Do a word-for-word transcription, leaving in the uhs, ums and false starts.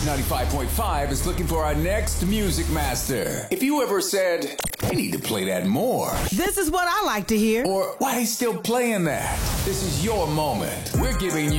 ninety-five point five is looking for our next music master. If you ever said, I need to play that more, this is what I like to hear. or why they still playing that, this is your moment. We're giving you